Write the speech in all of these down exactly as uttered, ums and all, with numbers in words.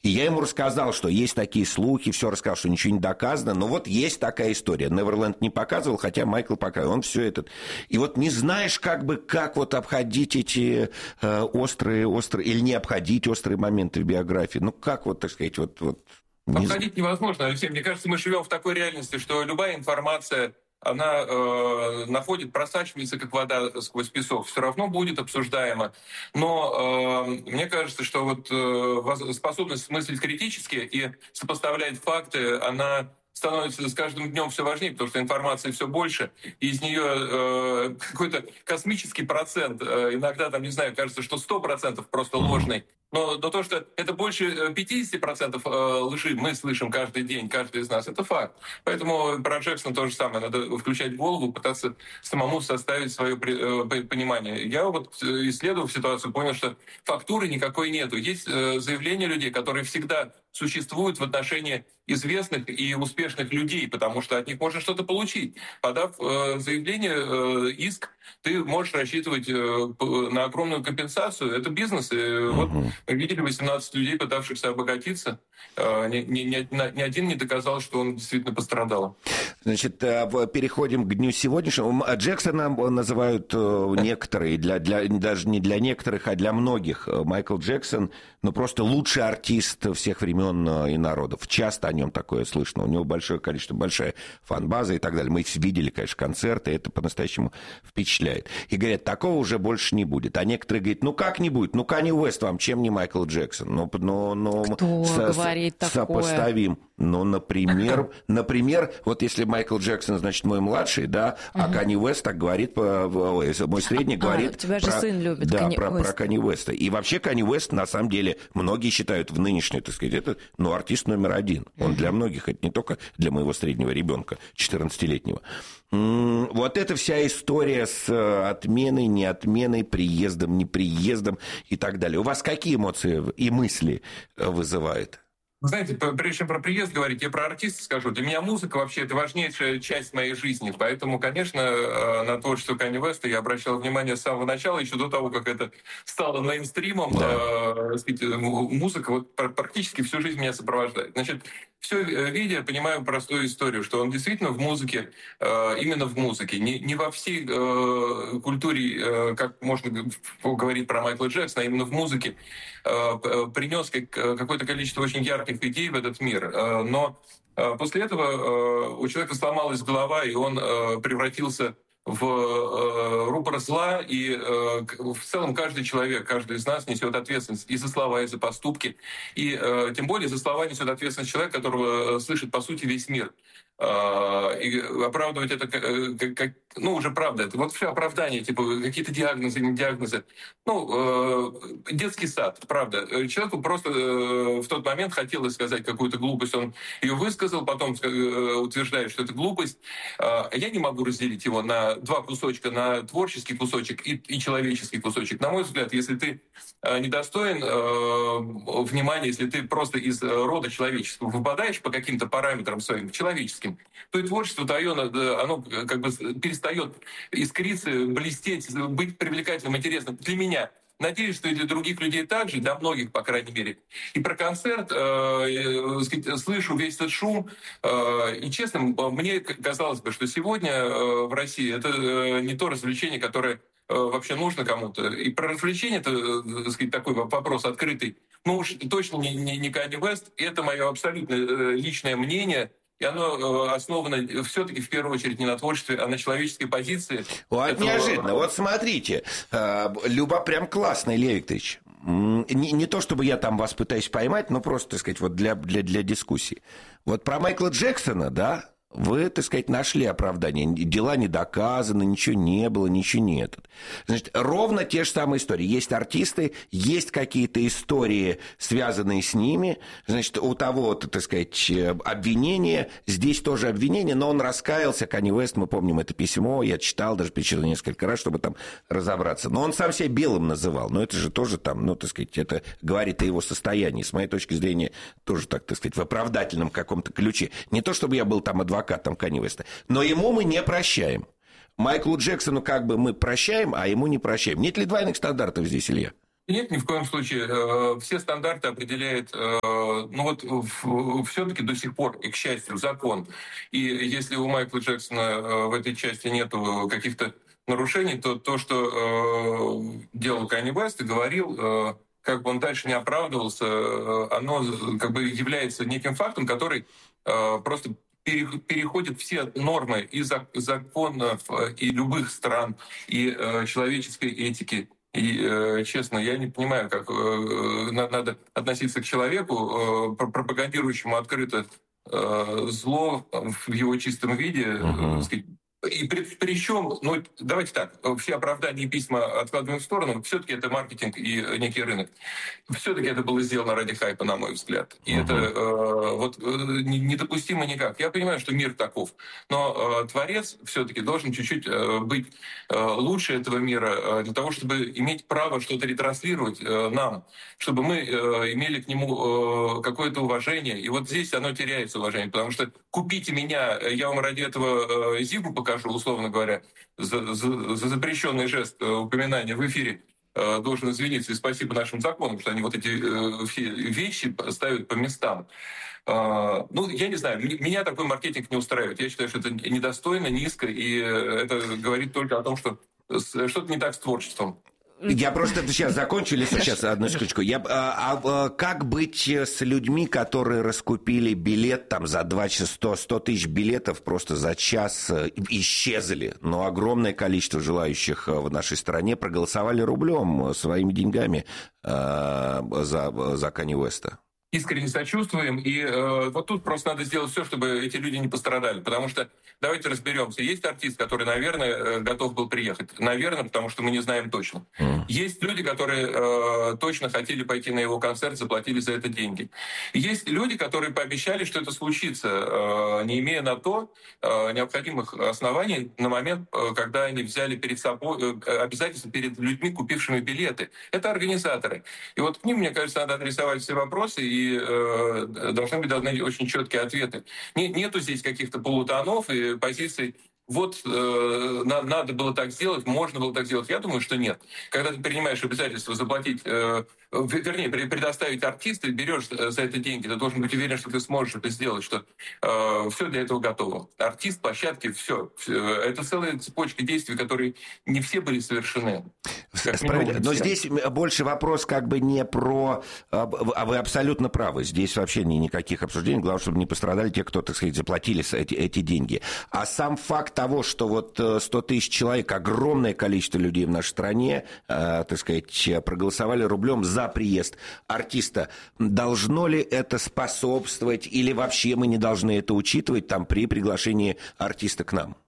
И я ему рассказал, что есть такие слухи, все рассказал, что ничего не доказано, но вот есть такая история. Неверленд не показывал, хотя Майкл показывал. Он все это... И вот не знаешь, как бы, как вот обходить эти э, острые, острые, или не обходить острые моменты в биографии. Ну, как вот, так сказать, вот... вот не... Обходить невозможно, Алексей. Мне кажется, мы живем в такой реальности, что любая информация... она э, находит, просачивается, как вода сквозь песок, все равно будет обсуждаема. Но э, мне кажется, что вот э, способность мыслить критически и сопоставлять факты, она становится с каждым днем все важнее, потому что информации все больше, и из нее э, какой-то космический процент, э, иногда, там, не знаю, кажется, что сто процентов просто ложный. Но, но то, что это больше пятьдесят процентов лжи мы слышим каждый день, каждый из нас, это факт. Поэтому про Джексона то же самое. Надо включать голову, пытаться самому составить свое понимание. Я вот, исследовав ситуацию, понял, что фактуры никакой нету. Есть заявления людей, которые всегда существуют в отношении известных и успешных людей, потому что от них можно что-то получить. Подав заявление, иск, ты можешь рассчитывать на огромную компенсацию. Это бизнес. И вот мы видели восемнадцать людей, пытавшихся обогатиться. Ни, ни, ни, ни один не доказал, что он действительно пострадал. Значит, переходим к дню сегодняшнему. Джексона называют некоторые, для, для, даже не для некоторых, а для многих. Майкл Джексон, ну, просто лучший артист всех времен и народов. Часто о нем такое слышно. У него большое количество, большая фан-база и так далее. Мы видели, конечно, концерты, это по-настоящему впечатляет. И говорят, такого уже больше не будет. А некоторые говорят, ну как не будет? Ну, Канье Уэст вам чем не Майкл Джексон? Ну, ну, ну, Кто со- говорит такое? Сопоставим. Ну, например, например, вот если Майкл Джексон, значит, мой младший, да, а угу. Канье Уэст так говорит, мой средний говорит... А, тебя же про, сын любит, да, Канье про, Уэст. про Канье Уэста. И вообще Канье Уэст, на самом деле, многие считают в нынешней, так сказать, это, ну, артист номер один. Он для многих, это не только для моего среднего ребенка, четырнадцатилетнего. Вот эта вся история с отменой, неотменой, приездом, неприездом и так далее. У вас какие эмоции и мысли вызывает? Знаете, прежде чем про приезд говорить, я про артиста скажу. Для меня музыка вообще это важнейшая часть моей жизни. Поэтому, конечно, на творчество Канье Уэста я обращал внимание с самого начала, еще до того, как это стало мейнстримом. Да. Э, сказать, музыка вот практически всю жизнь меня сопровождает. Значит, все видя, понимаю простую историю, что он действительно в музыке, э, именно в музыке, не, не во всей э, культуре, э, как можно говорить про Майкла Джексона, а именно в музыке, э, принес как, какое-то количество очень ярких идей в этот мир. Э, но э, после этого э, у человека сломалась голова, и он э, превратился в э, рупор зла, и э, в целом каждый человек, каждый из нас несет ответственность и за слова, и за поступки, и э, тем более за слова несет ответственность человек, которого слышит, по сути, весь мир. Э, и оправдывать это как, как, ну, уже правда, это вот все оправдание, типа какие-то диагнозы, не диагнозы. Ну, э, детский сад, правда. Человеку просто э, в тот момент хотелось сказать какую-то глупость, он ее высказал, потом э, утверждает, что это глупость. Э, я не могу разделить его на два кусочка, на творческий кусочек и, и человеческий кусочек. На мой взгляд, если ты э, недостоин э, внимания, если ты просто из рода человеческого выпадаешь по каким-то параметрам своим человеческим, то и творчество твое, оно как бы перестает искриться, блестеть, быть привлекательным, интересным для меня. Надеюсь, что и для других людей также, для многих, по крайней мере. И про концерт э, сказать, слышу весь этот шум. Э, и честно, мне казалось бы, что сегодня э, в России это э, не то развлечение, которое э, вообще нужно кому-то. И про развлечение это, э, сказать, такой вопрос открытый. Ну уж точно не, не, не Канье Уэст. Это мое абсолютно э, личное мнение. И оно основано все-таки в первую очередь не на творчестве, а на человеческой позиции. Вот этого... неожиданно. Вот смотрите, Люба прям классный, Илья Викторович. Не, не то, чтобы я там вас пытаюсь поймать, но просто, так сказать, вот для, для, для дискуссии. Вот про Майкла Джексона, да, вы, так сказать, нашли оправдание. Дела не доказаны, ничего не было, ничего нет. Значит, ровно те же самые истории. Есть артисты, есть какие-то истории, связанные с ними. Значит, у того, так сказать, обвинение, здесь тоже обвинение, но он раскаялся, Канье Уэст, мы помним это письмо, я читал, даже перечитал несколько раз, чтобы там разобраться. Но он сам себя белым называл, но это же тоже там, ну, так сказать, это говорит о его состоянии. С моей точки зрения, тоже так, так сказать, в оправдательном каком-то ключе. Не то, чтобы я был там адвокатом, там Канье Уэста. Но ему мы не прощаем. Майклу Джексону как бы мы прощаем, а ему не прощаем. Нет ли двойных стандартов здесь, Илья? Нет, ни в коем случае. Э, Все стандарты определяет, э, ну вот все-таки до сих пор, и к счастью, закон. И если у Майкла Джексона э, в этой части нету каких-то нарушений, то то, что э, делал Канье Уэст и говорил, э, как бы он дальше не оправдывался, э, оно как бы является неким фактом, который э, просто пере- переходит все нормы и зак- законов э, и любых стран, и э, человеческой этики. И, э, честно, я не понимаю, как э, на- надо относиться к человеку, э, пропагандирующему открыто э, зло в его чистом виде, э, Угу. сказать. И при, причем, ну, давайте так, все оправдания и письма откладываем в сторону, все-таки это маркетинг и некий рынок. Все-таки это было сделано ради хайпа, на мой взгляд. И это Угу. э, вот э, недопустимо никак. Я понимаю, что мир таков, но э, творец все-таки должен чуть-чуть э, быть э, лучше этого мира э, для того, чтобы иметь право что-то ретранслировать э, нам, чтобы мы э, имели к нему э, какое-то уважение. И вот здесь оно теряется, уважение, потому что купите меня, я вам ради этого э, Зигу покажу, условно говоря, за, за, за запрещенный жест э, упоминания в эфире, э, должен извиниться и спасибо нашим законам, что они вот эти э, все вещи ставят по местам. Э, ну, я не знаю, м- меня такой маркетинг не устраивает. Я считаю, что это недостойно, низко, и э, это говорит только о том, что с- что-то не так с творчеством. Я просто сейчас закончу, Лиса, сейчас одну секундочку. Я, а, а, как быть с людьми, которые раскупили билет там за два часа, сто, сто тысяч билетов просто за час исчезли, но огромное количество желающих в нашей стране проголосовали рублем, своими деньгами э, за, за Канье Уэста? Искренне сочувствуем, и э, вот тут просто надо сделать все, чтобы эти люди не пострадали, потому что давайте разберемся. Есть артист, который, наверное, э, готов был приехать, наверное, потому что мы не знаем точно. Mm. Есть люди, которые э, точно хотели пойти на его концерт, заплатили за это деньги. Есть люди, которые пообещали, что это случится, э, не имея на то э, необходимых оснований на момент, э, когда они взяли перед собой э, обязательства перед людьми, купившими билеты. Это организаторы. И вот к ним, мне кажется, надо адресовать все вопросы, и И э, должны быть даны очень четкие ответы. Не, нету здесь каких-то полутонов и позиций. Вот э, на, надо было так сделать, можно было так сделать. Я думаю, что нет. Когда ты принимаешь обязательство заплатить, э, вернее, предоставить артиста, берешь за это деньги, ты должен быть уверен, что ты сможешь это сделать, что э, все для этого готово. Артист, площадки, все. Это целая цепочка действий, которые не все были совершены. Справедливо. Но здесь больше вопрос как бы не про... А вы абсолютно правы. Здесь вообще никаких обсуждений. Главное, чтобы не пострадали те, кто, так сказать, заплатили эти, эти деньги. А сам факт того, что вот сто тысяч человек, огромное количество людей в нашей стране, так сказать, проголосовали рублем за приезд артиста, должно ли это способствовать или вообще мы не должны это учитывать там при приглашении артиста к нам?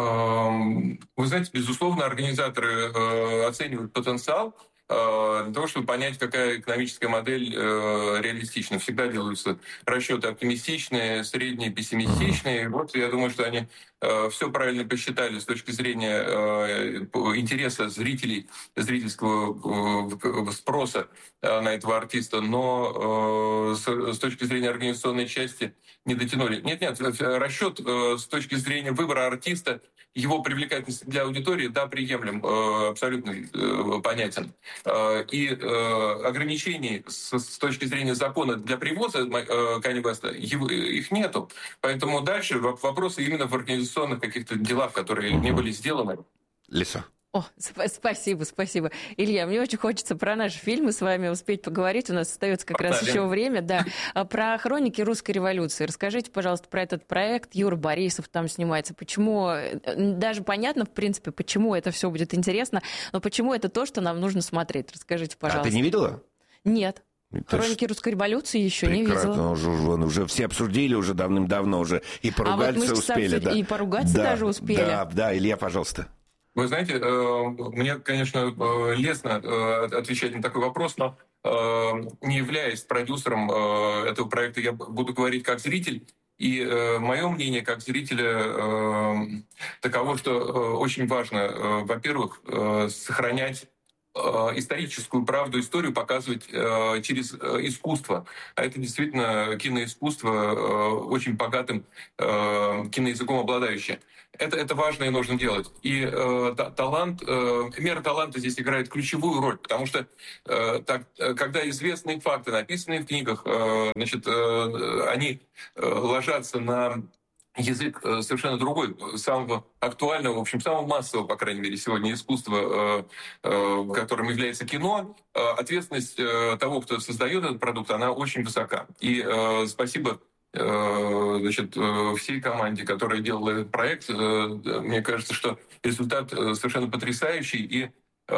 Вы знаете, безусловно, организаторы э, оценивают потенциал э, для того, чтобы понять, какая экономическая модель э, реалистична. Всегда делаются расчеты оптимистичные, средние, пессимистичные. Вот я думаю, что они э, все правильно посчитали с точки зрения э, интереса зрителей, зрительского э, спроса э, на этого артиста, но э, с, с точки зрения организационной части не дотянули. Нет-нет, расчет э, с точки зрения выбора артиста, его привлекательность для аудитории, да, приемлем, э, абсолютно э, понятен. Э, и э, ограничений с, с точки зрения закона для привоза э, Канье Уэста, их нету. Поэтому дальше вопросы именно в организационных каких-то делах, которые не были сделаны. Лиса. О, сп- спасибо, спасибо. Илья, мне очень хочется про наши фильмы с вами успеть поговорить. У нас остается как раз еще время. Да. Про хроники русской революции. Расскажите, пожалуйста, про этот проект. Юра Борисов там снимается. Почему, даже понятно, в принципе, почему это все будет интересно, но почему это то, что нам нужно смотреть? Расскажите, пожалуйста. А ты не видела? Нет. Это Хроники русской революции еще прекрасно. Не видела. Уже, уже, уже все обсудили уже давным-давно уже и поругаться а вот успели. Да. И поругаться да, даже успели. Да, да, Илья, пожалуйста. Вы знаете, мне, конечно, лестно отвечать на такой вопрос, но не являясь продюсером этого проекта, я буду говорить как зритель. И мое мнение как зрителя таково, что очень важно, во-первых, сохранять историческую правду, историю показывать через искусство. А это действительно киноискусство очень богатым киноязыком обладающее. Это, это важно и нужно делать. И э, талант, э, мера таланта здесь играет ключевую роль, потому что э, так, когда известные факты, написанные в книгах, э, значит, э, они э, ложатся на язык совершенно другой, самого актуального, в общем, самого массового, по крайней мере, сегодня искусства, которым является кино, ответственность того, кто создает этот продукт, она очень высока. И спасибо, значит, всей команде, которая делала этот проект. Мне кажется, что результат совершенно потрясающий. И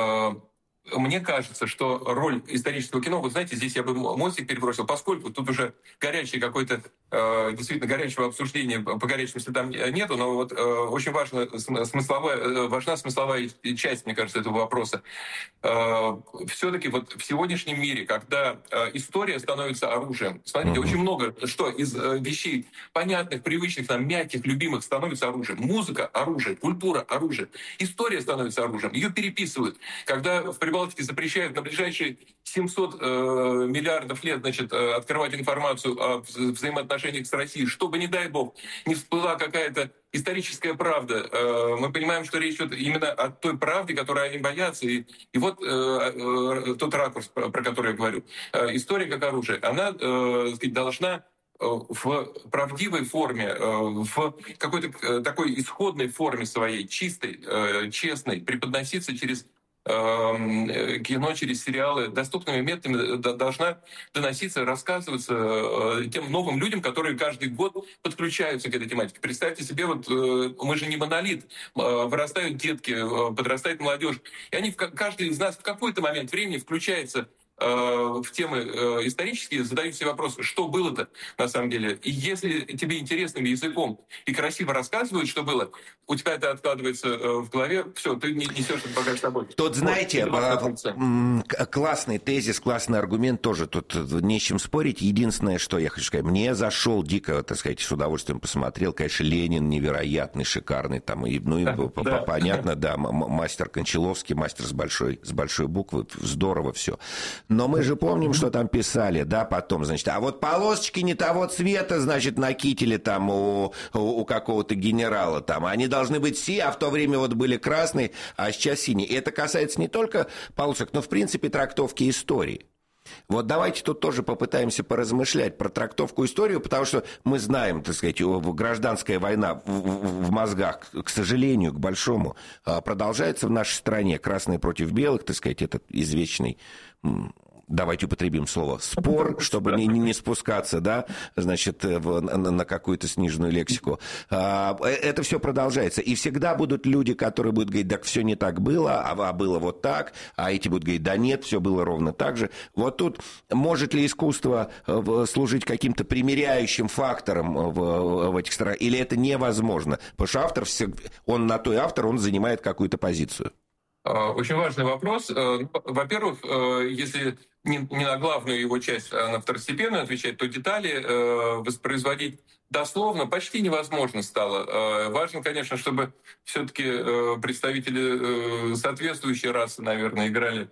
мне кажется, что роль исторического кино, вы знаете, здесь я бы мостик перебросил, поскольку тут уже горячее какое-то, э, действительно горячего обсуждения по горячим следам нету, но вот э, очень важна смысловая, важна смысловая часть, мне кажется, этого вопроса. Э, все-таки вот в сегодняшнем мире, когда э, история становится оружием, смотрите, mm-hmm. очень много что из э, вещей понятных, привычных нам, мягких, любимых становится оружием. Музыка — оружие, культура — оружие, история становится оружием, ее переписывают. Когда в Прибалтике запрещают на ближайшие семьсот э, миллиардов лет, значит, э, открывать информацию о вза- взаимоотношениях с Россией, чтобы, не дай бог, не всплыла какая-то историческая правда. Э, мы понимаем, что речь идет именно о той правде, которой они боятся. И, и вот э, э, тот ракурс, про, про который я говорю. Э, история как оружие. Она, э, сказать, должна в правдивой форме, в какой-то такой исходной форме своей, чистой, честной, преподноситься через кино, через сериалы, доступными методами должна доноситься, рассказываться тем новым людям, которые каждый год подключаются к этой тематике. Представьте себе, вот мы же не монолит, вырастают детки, подрастает молодежь, и они, каждый из нас в какой-то момент времени включается в темы исторические, задают себе вопрос, что было-то на самом деле. И если тебе интересным языком и красиво рассказывают, что было, у тебя это откладывается в голове, все, ты несешь это багаж с собой. Тут, знаете, вот, классный тезис, классный аргумент тоже, тут не с чем спорить. Единственное, что я хочу сказать, мне зашел дико, так сказать, с удовольствием посмотрел, конечно, Ленин невероятный, шикарный, там, и, ну, и да, да. понятно, да, мастер Кончаловский, мастер с большой, с большой буквы, здорово все. Но мы же помним, что там писали, да, потом, значит, а вот полосочки не того цвета, значит, на кителе там у, у, у какого-то генерала там, они должны быть синие, а в то время вот были красные, а сейчас синие. И это касается не только полосок, но, в принципе, трактовки истории. Вот давайте тут тоже попытаемся поразмышлять про трактовку истории, потому что мы знаем, так сказать, гражданская война в мозгах, к сожалению, к большому, продолжается в нашей стране. Красные против белых, так сказать, этот извечный... Давайте употребим слово «спор», чтобы не, не спускаться, да, значит, в, на, на какую-то сниженную лексику. А, это все продолжается. И всегда будут люди, которые будут говорить, так все не так было, а, а было вот так, а эти будут говорить, да нет, все было ровно так же. Вот тут может ли искусство служить каким-то примиряющим фактором в, в этих странах, или это невозможно? Потому что автор, он на той автор, он занимает какую-то позицию. Очень важный вопрос. Во-первых, если не на главную его часть, а на второстепенную отвечать, то детали воспроизводить дословно почти невозможно стало. Важно, конечно, чтобы все-таки представители соответствующей расы, наверное, играли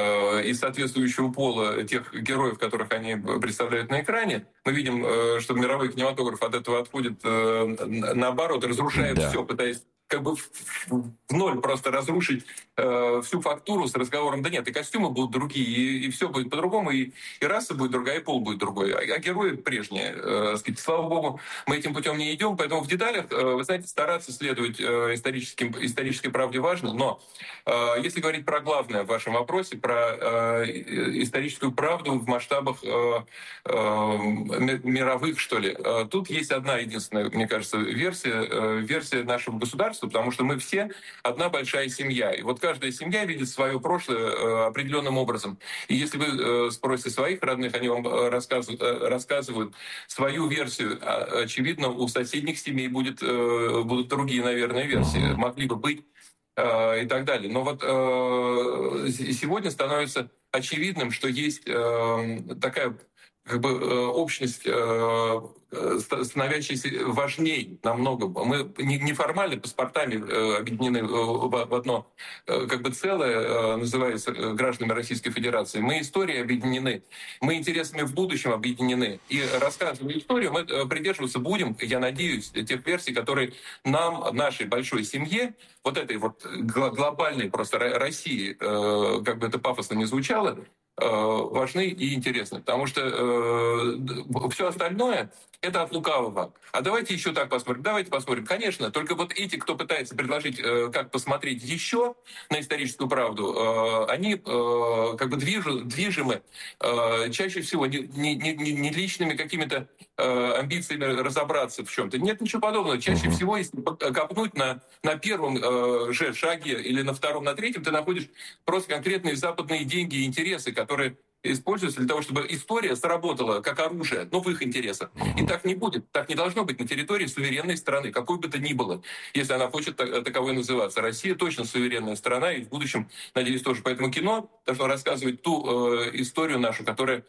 и соответствующего пола тех героев, которых они представляют на экране. Мы видим, что мировой кинематограф от этого отходит наоборот, разрушает да. все, пытаясь как бы в, в ноль просто разрушить э, всю фактуру с разговором, да нет, и костюмы будут другие, и, и все будет по-другому, и, и раса будет другая, и пол будет другой, а, а герои прежние. Э, сказать, слава богу, мы этим путем не идем, поэтому в деталях, э, вы знаете, стараться следовать э, историческим, исторической правде важно, но э, если говорить про главное в вашем вопросе, про э, историческую правду в масштабах э, э, мировых, что ли, э, тут есть одна единственная, мне кажется, версия, э, версия нашего государства, потому что мы все одна большая семья. И вот каждая семья видит свое прошлое э, определенным образом. И если вы э, спросите своих родных, они вам э, рассказывают, э, рассказывают свою версию. А, очевидно, у соседних семей будет, э, будут другие, наверное, версии. Могли бы быть э, и так далее. Но вот э, сегодня становится очевидным, что есть э, такая как бы общность, становящаяся важней намного. Мы неформально паспортами объединены в одно как бы целое, называется гражданами Российской Федерации. Мы историей объединены, мы интересами в будущем объединены. И рассказывая историю, мы придерживаться будем, я надеюсь, тех версий, которые нам, нашей большой семье, вот этой вот глобальной просто России, как бы это пафосно не звучало, важны и интересны. Потому что э, все остальное — это от лукавого. А давайте еще так посмотрим. Давайте посмотрим. Конечно, только вот эти, кто пытается предложить, э, как посмотреть еще на историческую правду, э, они э, как бы движу, движимы э, чаще всего не, не, не, не личными какими-то э, амбициями разобраться в чем-то. Нет ничего подобного. Чаще uh-huh. всего, если копнуть на, на первом э, же шаге или на втором, на третьем, ты находишь просто конкретные западные деньги и интересы, которые используются для того, чтобы история сработала как оружие, но в их интересах. И так не будет. Так не должно быть на территории суверенной страны, какой бы то ни было, если она хочет таковой называться. Россия точно суверенная страна, и в будущем, надеюсь, тоже. Поэтому кино должно рассказывать ту э, историю нашу, которая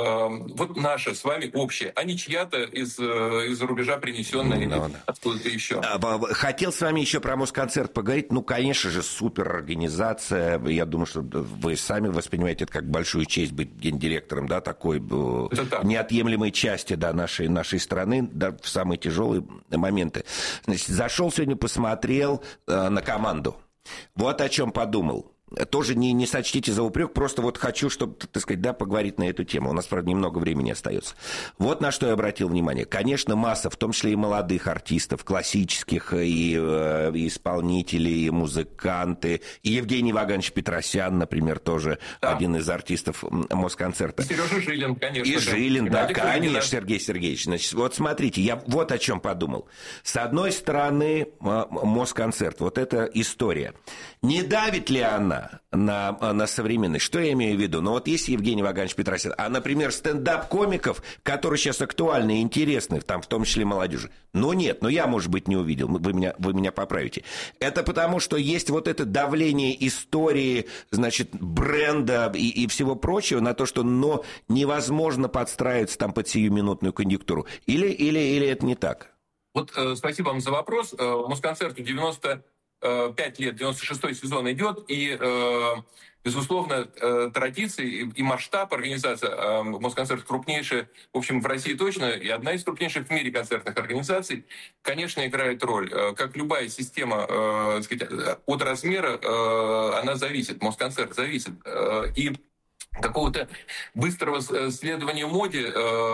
вот наша с вами общая, а не чья-то из, из-за рубежа принесенная no, no. откуда-то еще. Хотел с вами еще про Москонцерт поговорить. Ну, конечно же, суперорганизация. Я думаю, что вы сами воспринимаете это как большую честь быть гендиректором, да, такой неотъемлемой части, да, нашей, нашей страны, да, в самые тяжелые моменты. Значит, зашел сегодня, посмотрел э, на команду. Вот о чем подумал. Тоже не, не сочтите за упрек, просто вот хочу, чтобы, так сказать, да, поговорить на эту тему. У нас, правда, немного времени остается. Вот на что я обратил внимание. Конечно, масса, в том числе и молодых артистов, классических, и, э, и исполнителей, и музыканты. И Евгений Ваганович Петросян, например, тоже да. один из артистов Москонцерта. И Сережа Жилин, конечно. И Жилин, и да, конечно, Сергей Сергеевич. Значит, вот смотрите, я вот о чем подумал. С одной стороны, Москонцерт, вот эта история. Не давит ли она на, на современность? Что я имею в виду? Ну вот есть Евгений Ваганович Петросян, а, например, стендап-комиков, которые сейчас актуальны и интересны, там, в том числе молодежи. Ну нет, ну я, может быть, не увидел, вы меня, вы меня поправите. Это потому, что есть вот это давление истории, значит, бренда и, и всего прочего на то, что но невозможно подстраиваться там под сиюминутную конъюнктуру. Или, или, или это не так? Вот э, спасибо вам за вопрос. Э, Москонцерту девяносто пять лет, девяносто шестой сезон идет, и, э, безусловно, э, традиции и, и масштаб организации э, Москонцерт крупнейшая, в общем, в России точно, и одна из крупнейших в мире концертных организаций, конечно, играет роль. Э, как любая система, э, сказать, от размера, э, она зависит, Москонцерт зависит. Э, и какого-то быстрого следования моде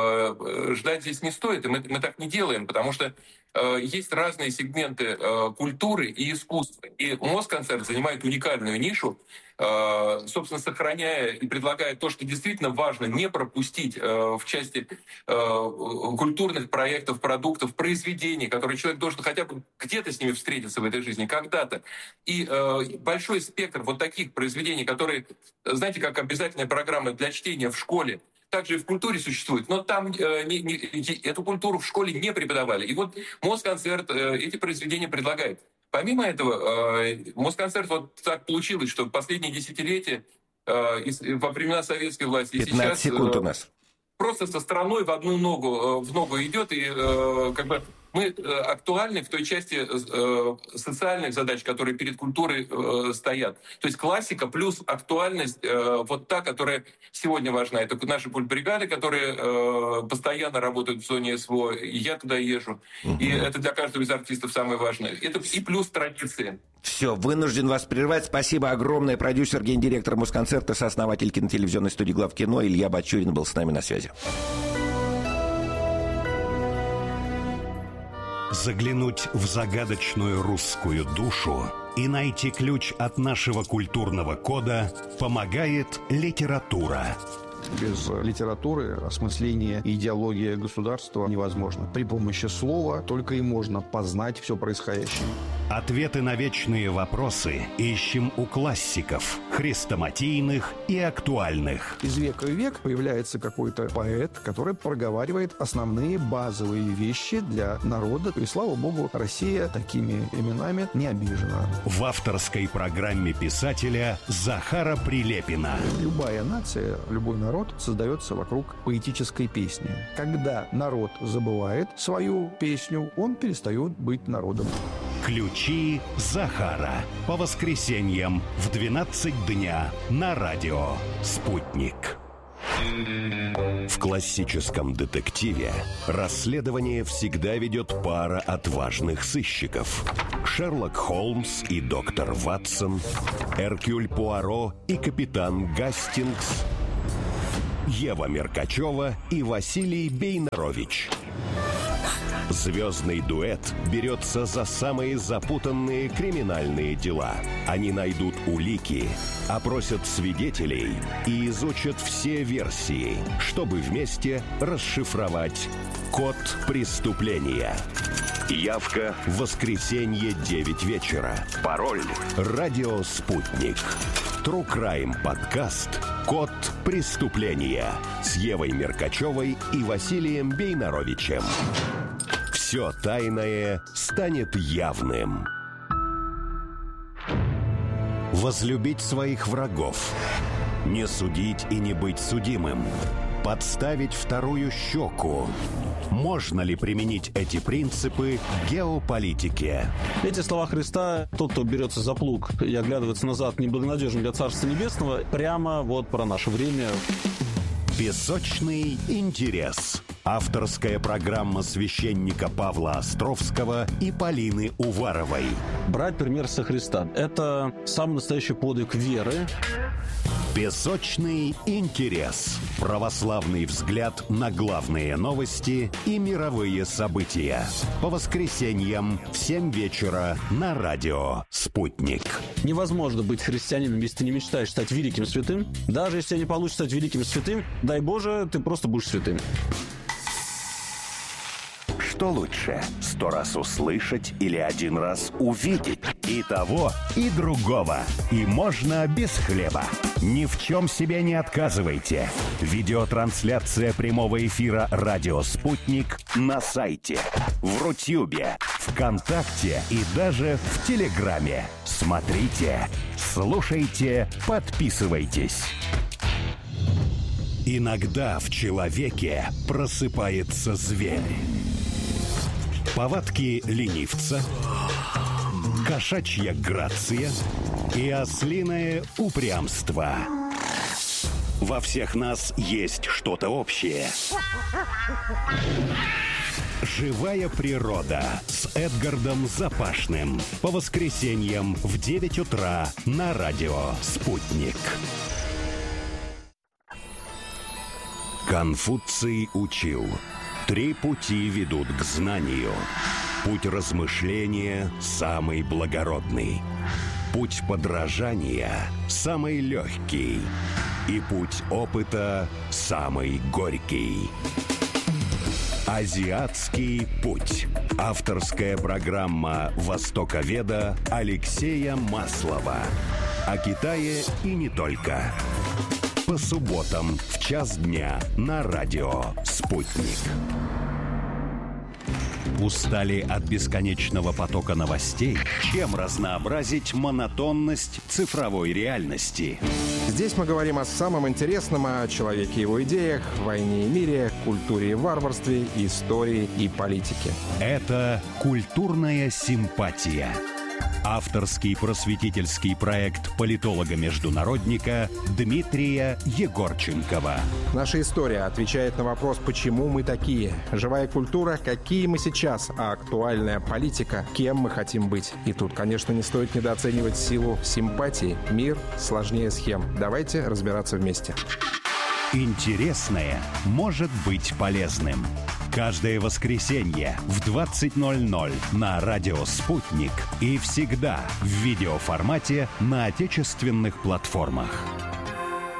э, ждать здесь не стоит, и мы, мы так не делаем, потому что э, есть разные сегменты э, культуры и искусства. И Москонцерт занимает уникальную нишу, э, собственно, сохраняя и предлагая то, что действительно важно не пропустить э, в части э, культурных проектов, продуктов, произведений, которые человек должен хотя бы где-то с ними встретиться в этой жизни, когда-то. И э, большой спектр вот таких произведений, которые, знаете, как обязательная программа для чтения в школе, также и в культуре существует, но там э, не, не, эту культуру в школе не преподавали. И вот Москонцерт э, эти произведения предлагает. Помимо этого, э, Москонцерт вот так получилось, что последние десятилетия э, и, во времена советской власти пятнадцать сейчас секунд э, у нас. Просто со страной в одну ногу, э, в ногу идет, и э, как бы мы актуальны в той части э, социальных задач, которые перед культурой э, стоят. То есть классика плюс актуальность, э, вот та, которая сегодня важна. Это наши культбригады, которые э, постоянно работают в зоне СВО, и я туда езжу. Uh-huh. И это для каждого из артистов самое важное. Это и плюс традиции. Все, вынужден вас прервать. Спасибо огромное. Продюсер, гендиректор Москонцерта, сооснователь кинотелевизионной студии «Главкино» Илья Бачурин был с нами на связи. Заглянуть в загадочную русскую душу и найти ключ от нашего культурного кода помогает литература. Без литературы осмысление и идеология государства невозможно. При помощи слова только и можно познать все происходящее. Ответы на вечные вопросы ищем у классиков, хрестоматийных и актуальных. Из века в век появляется какой-то поэт, который проговаривает основные базовые вещи для народа. И, слава богу, Россия такими именами не обижена. В авторской программе писателя Захара Прилепина. Любая нация, любой народ народ создается вокруг поэтической песни. Когда народ забывает свою песню, он перестает быть народом. Ключи Захара. По воскресеньям в двенадцать дня на радио «Спутник». В классическом детективе расследование всегда ведет пара отважных сыщиков. Шерлок Холмс и доктор Ватсон, Эркюль Пуаро и капитан Гастингс, Ева Меркачева и Василий Бейнарович. Звездный дуэт берется за самые запутанные криминальные дела. Они найдут улики, опросят свидетелей и изучат все версии, чтобы вместе расшифровать код преступления. Явка в воскресенье девять вечера. Пароль «Радио Спутник». True Crime подкаст «Код преступления» с Евой Меркачевой и Василием Бейнаровичем. Все тайное станет явным. Возлюбить своих врагов. Не судить и не быть судимым. Подставить вторую щеку. Можно ли применить эти принципы к геополитике? Эти слова Христа, тот, кто берется за плуг и оглядывается назад, неблагонадежен для Царства Небесного, прямо вот про наше время. Песочный интерес. Авторская программа священника Павла Островского и Полины Уваровой. Брать пример со Христа – это самый настоящий подвиг веры. Песочный интерес. Православный взгляд на главные новости и мировые события. По воскресеньям в семь вечера на радио «Спутник». Невозможно быть христианином, если ты не мечтаешь стать великим святым. Даже если тебе не получится стать великим святым, дай Боже, ты просто будешь святым. Что лучше, сто раз услышать или один раз увидеть? И того, и другого. И можно без хлеба. Ни в чем себе не отказывайте. Видеотрансляция прямого эфира «Радио Спутник» на сайте, в Рутюбе, ВКонтакте и даже в Телеграме. Смотрите, слушайте, подписывайтесь. Иногда в человеке просыпается зверь. Повадки ленивца, кошачья грация и ослиное упрямство. Во всех нас есть что-то общее. «Живая природа» с Эдгардом Запашным. По воскресеньям в девять утра на радио «Спутник». Конфуций учил: три пути ведут к знанию. Путь размышления самый благородный. Путь подражания самый легкий. И путь опыта самый горький. Азиатский путь. Авторская программа востоковеда Алексея Маслова. О Китае и не только. По субботам в час дня на радио «Спутник». Устали от бесконечного потока новостей? Чем разнообразить монотонность цифровой реальности? Здесь мы говорим о самом интересном, о человеке и его идеях, войне и мире, культуре и варварстве, истории и политике. Это «Культурная симпатия». Авторский просветительский проект политолога-международника Дмитрия Егорченкова. Наша история отвечает на вопрос, почему мы такие. Живая культура, какие мы сейчас, а актуальная политика, кем мы хотим быть. И тут, конечно, не стоит недооценивать силу симпатии. Мир сложнее схем. Давайте разбираться вместе. Интересное может быть полезным. Каждое воскресенье в двадцать ноль ноль на радио «Спутник» и всегда в видеоформате на отечественных платформах.